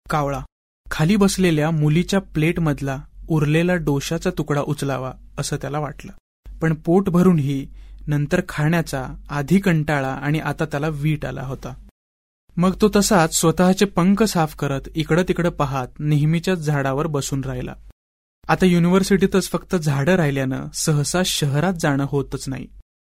कावळा. खाली बसलेल्या मुलीच्या प्लेटमधला उरलेला डोशाचा तुकडा उचलावा असं त्याला वाटलं. पण पोट भरूनही नंतर खाण्याचा आधी कंटाळा आणि आता त्याला वीट आला होता. मग तो तसाच स्वतःचे पंख साफ करत इकडं तिकडं पाहत नेहमीच्याच झाडावर बसून राहिला. आता युनिव्हर्सिटीतच फक्त झाडं राहिल्यानं सहसा शहरात जाणं होतच नाही.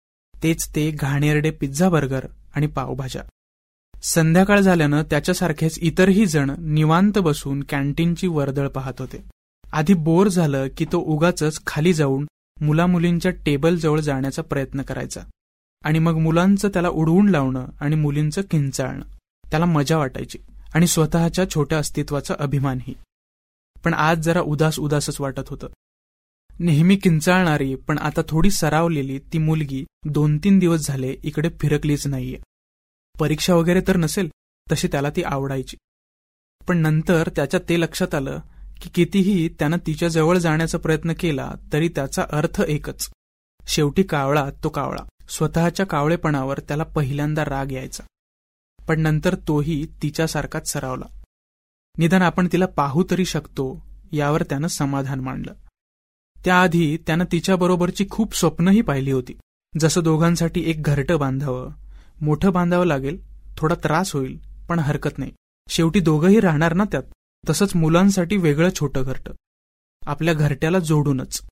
तेच ते घाणेरडे पिझ्झा, बर्गर आणि पावभाज्या. संध्याकाळ झाल्यानं त्याच्यासारखेच इतरही जण निवांत बसून कॅन्टीनची वर्दळ पाहत होते. आधी बोर झालं की तो उगाचच खाली जाऊन मुलामुलींच्या टेबलजवळ जाण्याचा प्रयत्न करायचा आणि मग मुलांचं त्याला उडवून लावणं आणि मुलींचं किंचाळणं त्याला मजा वाटायची आणि स्वतःच्या छोट्या अस्तित्वाचा अभिमानही. पण आज जरा उदास उदासच वाटत होतं. नेहमी किंचाळणारी पण आता थोडी सरावलेली ती मुलगी 2-3 दिवस झाले इकडे फिरकलीच नाहीये. परीक्षा वगैरे तर नसेल, तशी त्याला ती आवडायची. पण नंतर त्याच्या ते लक्षात आलं की कितीही त्यानं तिच्या जवळ जाण्याचा प्रयत्न केला तरी त्याचा अर्थ एकच. शेवटी कावळा तो कावळा. स्वतःच्या कावळेपणावर त्याला पहिल्यांदा राग यायचा, पण नंतर तोही तिच्यासारखाच सरावला. निदान आपण तिला पाहू तरी शकतो यावर त्यानं समाधान मानलं. त्याआधी त्यानं तिच्याबरोबरची खूप स्वप्नही पाहिली होती. जसं दोघांसाठी एक घरटं बांधावं, मोठं बांधावं लागेल, थोडा त्रास होईल, पण हरकत नाही, शेवटी दोघंही राहणार ना त्यात. तसंच मुलांसाठी वेगळं छोटं घरटं, आपल्या घरट्याला जोडूनच.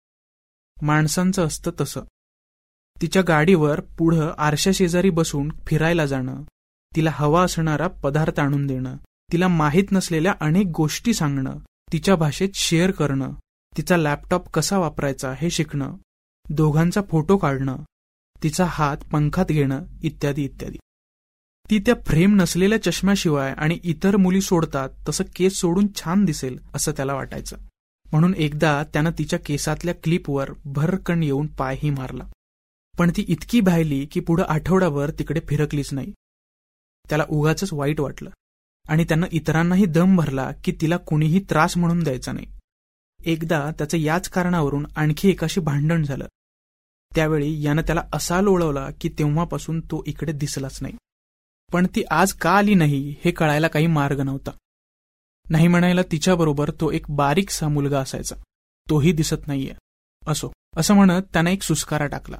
माणसांचं असतं तसं. तिच्या गाडीवर पुढं आरशाशेजारी बसून फिरायला जाणं, तिला हवा असणारा पदार्थ आणून देणं, तिला माहीत नसलेल्या अनेक गोष्टी सांगणं, तिच्या भाषेत शेअर करणं, तिचा लॅपटॉप कसा वापरायचा हे शिकणं, दोघांचा फोटो काढणं, तिचा हात पंखात घेणं, इत्यादी इत्यादी. ती त्या फ्रेम नसलेल्या चष्म्याशिवाय आणि इतर मुली सोडतात तसं केस सोडून छान दिसेल असं त्याला वाटायचं. म्हणून एकदा त्यानं तिच्या केसातल्या क्लिपवर भरकन येऊन पायही मारला. पण ती इतकी भायली की पुढं आठवड्यावर तिकडे फिरकलीच नाही. त्याला उगाचच वाईट वाटलं आणि त्यानं इतरांनाही दम भरला की तिला कुणीही त्रास म्हणून द्यायचा नाही. एकदा त्याचं याच कारणावरून आणखी एकाशी भांडण झालं. त्यावेळी यानं त्याला असा लोळवला की तेव्हापासून तो इकडे दिसलाच नाही. पण ती आज का आली नाही हे कळायला काही मार्ग नव्हता. नाही म्हणायला तिच्याबरोबर तो एक बारीकसा मुलगा असायचा, तोही दिसत नाहीये. असो असं म्हणत त्यानं एक सुस्कारा टाकला.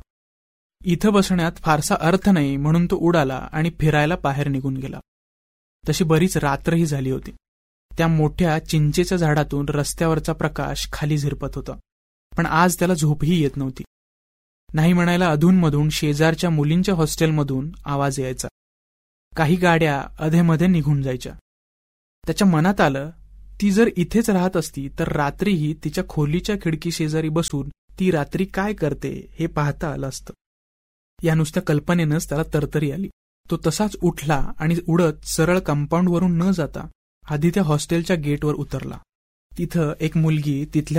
इथं बसण्यात फारसा अर्थ नाही म्हणून तो उडाला आणि फिरायला बाहेर निघून गेला. तशी बरीच रात्रही झाली होती. त्या मोठ्या चिंचेच्या झाडातून रस्त्यावरचा प्रकाश खाली झिरपत होता, पण आज त्याला झोपही येत नव्हती. नाही म्हणायला अधूनमधून शेजारच्या मुलींच्या हॉस्टेलमधून आवाज यायचा. काही गाड्या अधेमध्ये निघून जायच्या. त्याच्या मनात आलं, ती जर इथेच राहत असती तर रात्रीही तिच्या खोलीच्या खिडकी शेजारी बसून ती रात्री काय करते हे पाहता आलं असतं. या नुसत्या कल्पनेनंच त्याला तरतरी आली. तो तसाच उठला आणि उडत सरळ कंपाऊंडवरून न जाता आधी त्या हॉस्टेलच्या गेटवर उतरला. तिथं एक मुलगी तिथल्या